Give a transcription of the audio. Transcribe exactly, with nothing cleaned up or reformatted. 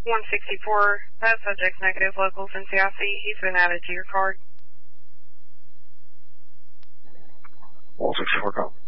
one sixty-four, that subject's negative, locals in C I C. He's been added to your card. one sixty-four, call.